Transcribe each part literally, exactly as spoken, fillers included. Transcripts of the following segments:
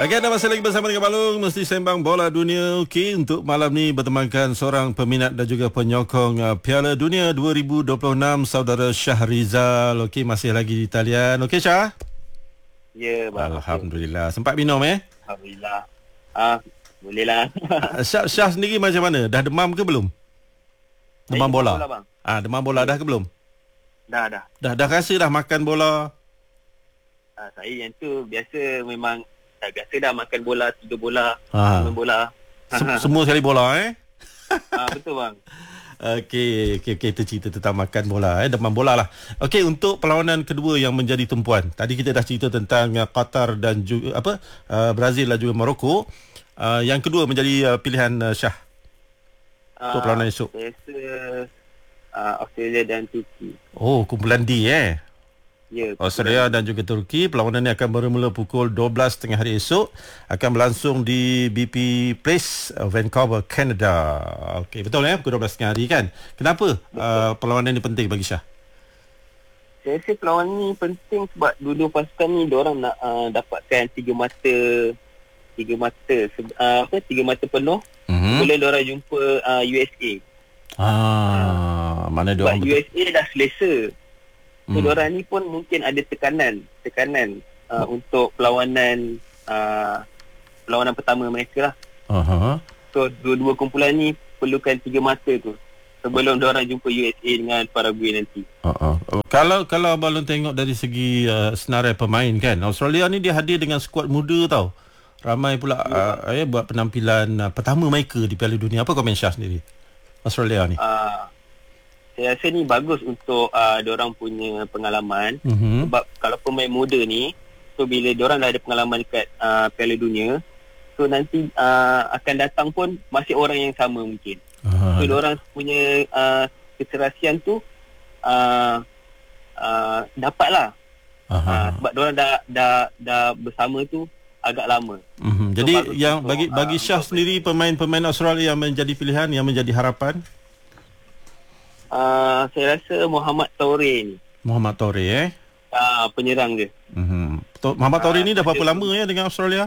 Okey, anda masih lagi bersama dengan Balung Mesti Sembang Bola Dunia. Okey, untuk malam ni bertemankan seorang peminat dan juga penyokong uh, Piala Dunia dua ribu dua puluh enam, saudara Syahrizal. Okey, masih lagi di talian. Okey, Syah? Ya, bang. Alhamdulillah. Sempat minum eh? Alhamdulillah. Ah, boleh lah. Uh, Syah, Syah sendiri macam mana? Dah demam ke belum? Demam Saya bola? bola, bang. Ah, demam bola dah ke belum? Dah, dah. Dah dah rasa dah makan bola? Ah, saya yang tu biasa memang dah biasa dah makan bola, tidur bola, Ah. main bola. Sem- semua sekali bola eh? Ah, betul bang. Okey, okey, okey, itu cerita tentang makan bola, eh, demam bola lah. Okey, untuk perlawanan kedua yang menjadi tumpuan. Tadi kita dah cerita tentang uh, Qatar dan juga apa uh, Brazil dan juga Morocco. Uh, yang kedua menjadi uh, pilihan uh, Syah untuk Ah, perlawanan esok. Saya rasa ah, Australia dan Turki. Oh, kumpulan D eh. Ya. Australia dan juga Turki. Perlawanan ini akan bermula pukul dua belas tiga puluh hari esok. Akan berlangsung di B P Place, uh, Vancouver, Canada. Okey, betul eh? Pukul dua belas tiga puluh hari kan? Kenapa uh, perlawanan ini penting bagi Syah? Saya rasa perlawanan ni penting sebab dua-dua pasukan ni diorang nak uh, dapatkan tiga mata tiga mata uh, apa tiga mata penuh Mm-hmm. sebelum diorang jumpa uh, U S A. Ah, mana dia Sebab orang U betul. S A dah selesa. So, Hmm. diorang ni pun mungkin ada tekanan, tekanan uh, untuk perlawanan uh, perlawanan pertama mereka lah. Aha. So, dua-dua kumpulan ni perlukan tiga mata tu sebelum diorang jumpa U S A dengan Paraguay nanti. Uh-uh. Kalau kalau Balon tengok dari segi uh, senarai pemain kan, Australia ni dia hadir dengan skuad muda tau. Ramai pula uh, eh, buat penampilan uh, pertama mereka di Piala Dunia. Apa komen Syah sendiri? Australia ni. Uh, saya rasa ni bagus untuk uh, diorang punya pengalaman. Mhm. Sebab kalau pemain muda ni, so bila diorang dah ada pengalaman dekat uh, Piala Dunia, so nanti uh, akan datang pun masih orang yang sama mungkin. Uh, So diorang punya uh, keserasian tu uh, uh, dapatlah. Uh, sebab diorang dah, dah, dah bersama tu agak lama. Mhm. Jadi bagus yang untuk, bagi bagi uh, Syah untuk- sendiri, pemain-pemain Australia yang menjadi pilihan, yang menjadi harapan, Uh, saya rasa Mohamed Toure ni, Mohamed Toure eh. uh, penyerang dia. Mhm. To- Mohamed Toure Ah, ni dah berapa dia- lama ya dengan Australia?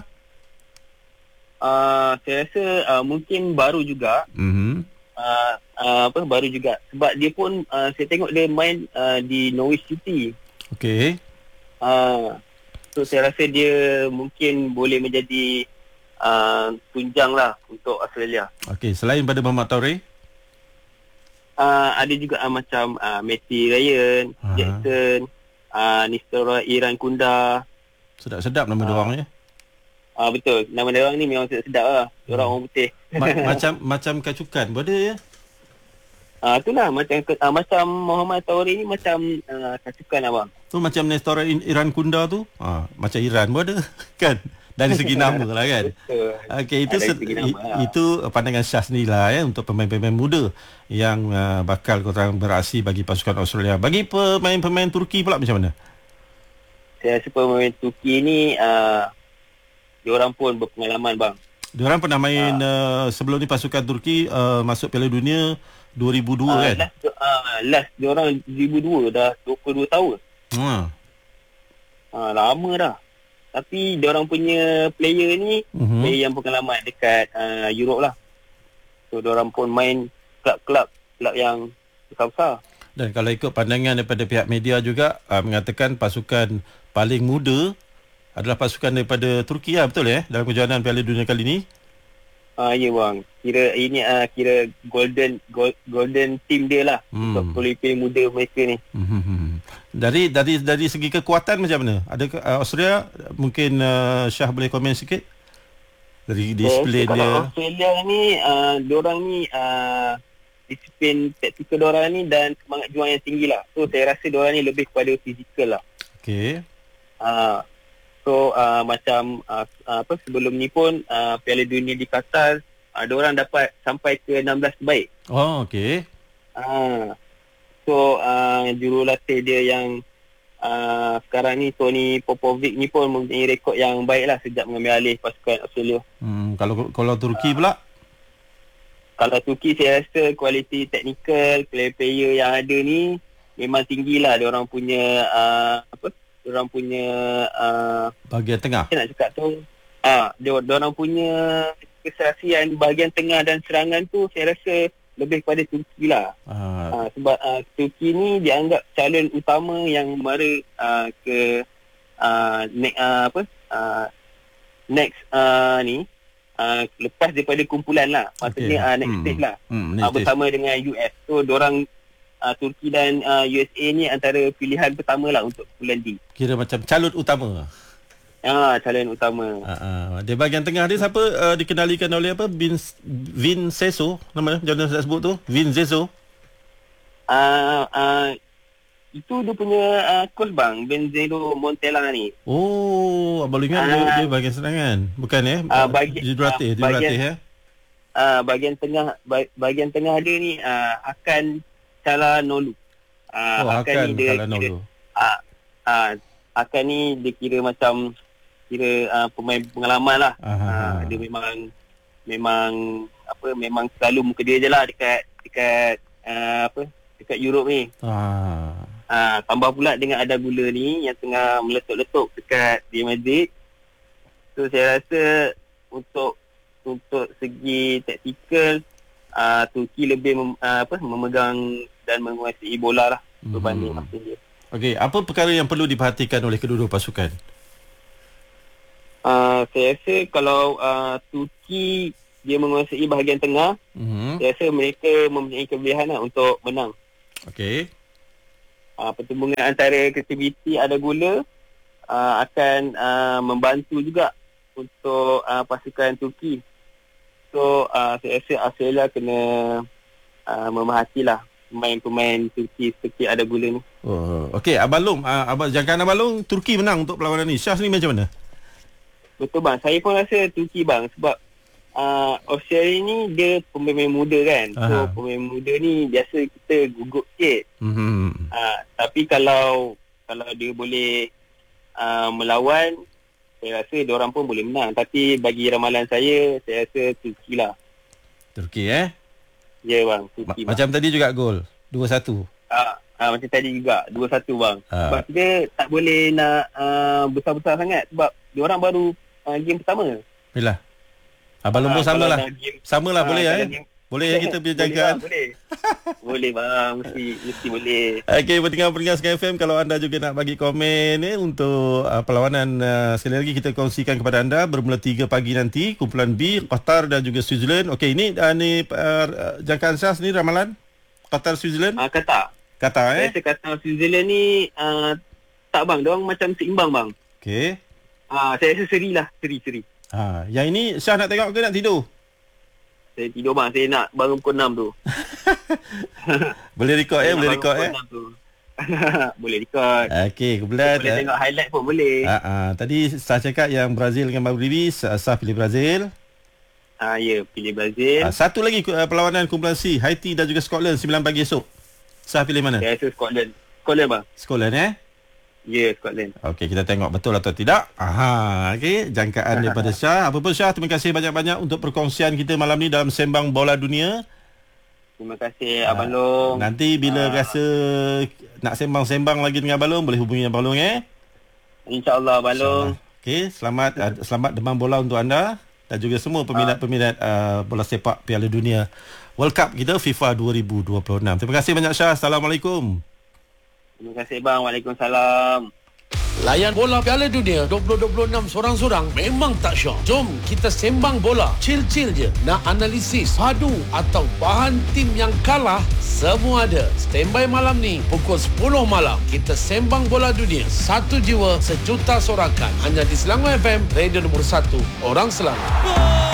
Uh, saya rasa uh, mungkin baru juga. Mhm. Uh, uh, apa baru juga sebab dia pun uh, saya tengok dia main uh, di Norwich City. Okey. Uh, so saya rasa dia mungkin boleh menjadi uh, tunjang lah untuk Australia. Okey, selain pada Mohamed Toure, Uh, ada juga uh, macam uh, Matty Ryan, Aha. Jackson, uh, Nistora Iran Kunda. sedap-sedap nama Ah. dia orang ya. Uh, betul, nama dia orang ni memang sedap lah. Dia orang orang putih. Ma- macam macam kacukan berada ya. Ah, uh, itulah macam uh, macam Mohamed Toure ni macam uh, kasukan abang. Tu macam Nestora Iran Kunda tu. Ha, macam Iran pun ada kan. Dari segi nama lah kan. Betul. Okey, itu Dari se- segi nama i- lah. itu pandangan Syah sendiri lah ya, untuk pemain-pemain muda yang uh, bakal korang beraksi bagi pasukan Australia. Bagi pemain-pemain Turki pula macam mana? Saya rasa pemain Turki ni uh, diorang pun berpengalaman bang. Diorang pernah main uh, sebelum ni pasukan Turki uh, masuk Piala Dunia dua ribu dua Uh, kan. last, uh, last diorang dua ribu dua dah dua puluh dua tahun. Ha. Uh, lama dah. Tapi diorang punya player ni Mhm. player yang pengalaman dekat uh, Europe lah. So diorang pun main klub-klub klub yang besar-besar. Dan kalau ikut pandangan daripada pihak media juga uh, mengatakan pasukan paling muda adalah pasukan daripada Turki lah, betul ya, dalam kejohanan Piala Dunia kali ni. Ah uh, ya bang. Kira ini uh, kira golden gold, golden team dia lah Hmm. untuk pemain muda mereka ni. Hmm. Dari dari dari segi kekuatan macam mana? Ada uh, Australia mungkin uh, Syah boleh komen sikit dari disiplin Saya rasa dia. kalau Australia ni uh, diorang ni uh, disiplin taktikal diorang ni dan semangat juang yang tinggi lah. So saya rasa diorang ni lebih kepada fizikal lah. Okey. Uh, so uh, macam uh, apa sebelum ni pun uh, Piala Dunia di Qatar uh, diorang dapat sampai ke enam belas terbaik. Oh, okey. Uh, so uh, jurulatih dia yang uh, sekarang ni Tony Popovic ni pun mempunyai rekod yang baik lah sejak mengambil alih pasukan Australia. Hmm, kalau kalau Turki pula? Kalau Turki saya rasa kualiti teknikal player-player yang ada ni memang tinggilah dia orang punya uh, apa dia orang punya uh, Bahagian tengah. saya nak cakap tu Ah, dia orang punya kesaksian bahagian tengah dan serangan tu saya rasa lebih kepada Turki lah. Ah. Ah, sebab ah, Turki ni dianggap calon utama yang mara ah, ke ah, ne- ah, apa ah, next ah, ni ah, lepas daripada kumpulan lah. Maksudnya Okay. ah, next Hmm. stage lah. Hmm, Ah, next stage. bersama dengan U S. So diorang uh, Turki dan uh, U S A ni antara pilihan pertama lah untuk kumpulan D. Kira macam calon utama. Ah, calon utama. Ah, ah. Dia bahagian tengah dia siapa uh, dikenalikan oleh apa? Vin Vincenzo nama dia, jangan saya sebut tu. Vincenzo. Ah, uh, itu dia punya uh, coach bang, Benzelo Montella ni. Oh, abang ingat dia, Ah. dia bahagian serangan. Bukan eh? Ah, bagi- dia berlatih, ah, dia berlatih bahagian- eh. Uh, bahagian tengah ba- bahagian tengah dia ni uh, akan Calhanoglu. Uh, Oh, akan dia kalau kira, dulu. uh, uh, akan ni dia kira macam kira uh, pemain pengalaman lah. Aha. Uh, dia memang memang apa memang selalu muka dia je lah dekat dekat uh, apa dekat Europe ni. Ah. Uh, tambah pula dengan ada gula ni yang tengah meletup-letup dekat Real Madrid. So saya rasa untuk untuk segi taktikal uh, Turki lebih mem, uh, apa memegang dan menguasai bola lah berbanding Hmm. Australia. Okey, apa perkara yang perlu diperhatikan oleh kedua-dua pasukan? Uh, saya rasa kalau uh, Turki dia menguasai bahagian tengah, Mhm. saya rasa mereka mempunyai kelebihan lah untuk menang. Okey. Uh, pertembungan antara kreativiti ada gula uh, akan uh, membantu juga untuk uh, pasukan Turki. So uh, saya rasa Australia kena uh, memerhatilah pemain-pemain Turki seperti ada gula ni. Oh, okey, Abang Long, uh, abang jangkaan Abang Long, Turki menang untuk perlawanan ni. Syah ni macam mana? Betul bang, saya pun rasa Turki bang sebab uh, Australia ni dia pemain muda kan. So Aha. pemain muda ni biasa kita gugup sikit. Mhm. Uh, tapi kalau kalau dia boleh uh, melawan, saya rasa diorang pun boleh menang. Tapi bagi ramalan saya, saya rasa Turki lah. Turki eh? Ya bang, Ma- Turki bang. macam tadi juga gol. dua satu. Ah, ah, macam tadi juga dua satu bang. Ah. Sebab kita tak boleh nak uh, besar-besar sangat sebab diorang baru uh, game pertama. Yalah. Abang Long Ah, pun sama kalau lah. dah game- Sama lah ah, boleh kalau eh? game- Boleh ya kita punya Boleh jangkaan. bang, boleh. Boleh bang, mesti mesti boleh. Okey, pendengar-pendengar Sky F M, kalau anda juga nak bagi komen eh, untuk uh, perlawanan uh, sekali lagi kita kongsikan kepada anda bermula tiga pagi nanti, kumpulan B, Qatar dan juga Switzerland. Okey, ini uh, ni uh, jangkaan Syah ni ramalan Qatar Switzerland. Ah, kata. Qatar Saya eh. rasa kata Switzerland ni uh, tak bang, diorang macam seimbang bang. Okey. Ah, saya rasa seri lah, seri-seri. Ha, yang ini Syah nak tengok ke nak tidur? Saya tidur bang, saya nak bangun pukul enam tu. Boleh record eh, Saya nak boleh bangun record pukul eh. enam tu. Boleh record. Okey, kumpulan. Boleh tengok highlight pun boleh. Ah, ah, tadi Syah cakap yang Brazil dengan Maldives, Syah pilih Brazil. Ah, ya, pilih Brazil. Ah, satu lagi uh, perlawanan kumpulan C, Haiti dan juga Scotland sembilan pagi esok. Syah pilih mana? Saya rasa Scotland. Scotland bang. Scotland eh. Ya, Scotland. Okey, kita tengok betul atau tidak. Aha, okey, jangkaan daripada Syah. Apa pun Syah, terima kasih banyak-banyak untuk perkongsian kita malam ni dalam Sembang Bola Dunia. Terima kasih Abang Long. Nanti bila Ah. rasa nak sembang-sembang lagi dengan Abang Long, boleh hubungi Abang Long eh. InsyaAllah Abang Long. Okey, selamat uh, selamat demam bola untuk anda dan juga semua peminat-peminat uh, bola sepak Piala Dunia World Cup kita FIFA dua ribu dua puluh enam. Terima kasih banyak Syah. Assalamualaikum. Terima kasih bang. Waalaikumsalam. Layan bola Piala Dunia dua ribu dua puluh enam sorang-sorang memang tak syok. Jom kita sembang bola. Chill-chill je. Nak analisis, padu atau bahan tim yang kalah, semua ada. Standby malam ni pukul sepuluh malam. Kita sembang bola dunia. Satu jiwa, sejuta sorakan. Hanya di Selangor F M, radio nombor satu. Orang Selangor.